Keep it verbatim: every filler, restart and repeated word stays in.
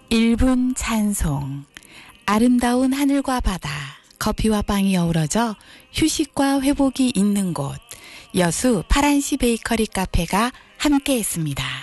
일 분 찬송. 아름다운 하늘과 바다, 커피와 빵이 어우러져 휴식과 회복이 있는 곳, 여수 파란시 베이커리 카페가 함께했습니다.